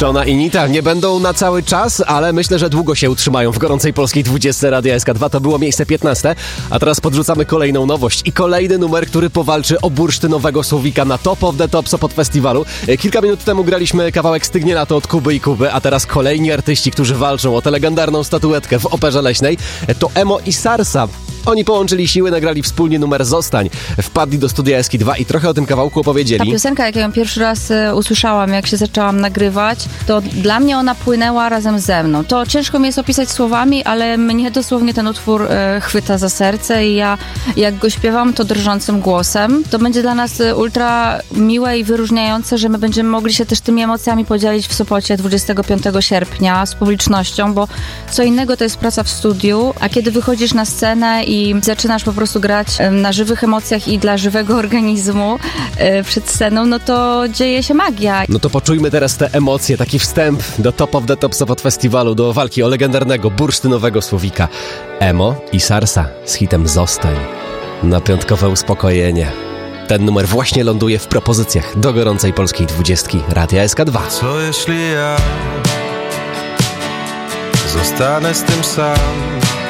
Szona i Nita nie będą na cały czas, ale myślę, że długo się utrzymają w gorącej polskiej 20 Radia SK2. To było miejsce 15, a teraz podrzucamy kolejną nowość i kolejny numer, który powalczy o bursztynowego słowika na Top of the Top Sopot Festiwalu. Kilka minut temu graliśmy kawałek Stygnie lato od Kuby i Kuby, a teraz kolejni artyści, którzy walczą o tę legendarną statuetkę w Operze Leśnej. To Emo i Sarsa. Oni połączyli siły, nagrali wspólnie numer Zostań. Wpadli do studia SK2 i trochę o tym kawałku opowiedzieli. Ta piosenka, jak ją pierwszy raz usłyszałam, jak się zaczęłam nagrywać, to dla mnie ona płynęła razem ze mną. To ciężko mi jest opisać słowami, ale mnie dosłownie ten utwór chwyta za serce i ja jak go śpiewam, to drżącym głosem. To będzie dla nas ultra miłe i wyróżniające, że my będziemy mogli się też tymi emocjami podzielić w Sopocie 25 sierpnia z publicznością, bo co innego to jest praca w studiu, a kiedy wychodzisz na scenę i zaczynasz po prostu grać na żywych emocjach i dla żywego organizmu przed sceną, no to dzieje się magia. No to poczujmy teraz te emocje, taki wstęp do Top of the Top Sopot Festiwalu, do walki o legendarnego bursztynowego słowika. Emo i Sarsa z hitem Zostań. Na piątkowe uspokojenie. Ten numer właśnie ląduje w propozycjach do gorącej polskiej 20 Radia SK2. Co jeśli ja zostanę z tym sam?